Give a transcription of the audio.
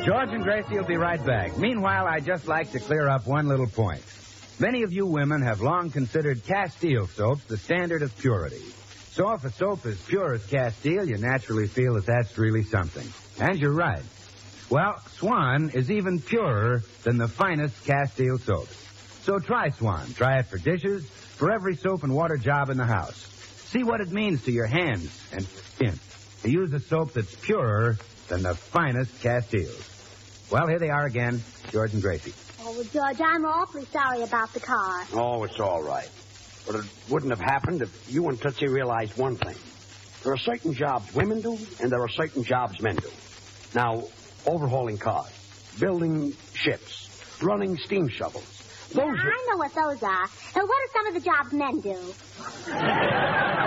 George and Gracie will be right back. Meanwhile, I'd just like to clear up one little point. Many of you women have long considered Castile soaps the standard of purity. So if a soap is pure as Castile, you naturally feel that that's really something. And you're right. Well, Swan is even purer than the finest Castile soaps. So try Swan. Try it for dishes, for every soap and water job in the house. See what it means to your hands and skin to use a soap that's purer than the finest Castiles. Well, here they are again, George and Gracie. Oh, well, George, I'm awfully sorry about the car. Oh, it's all right. But it wouldn't have happened if you and Tootsie realized one thing. There are certain jobs women do, and there are certain jobs men do. Now, overhauling cars, building ships, running steam shovels. I know what those are. And what are some of the jobs men do?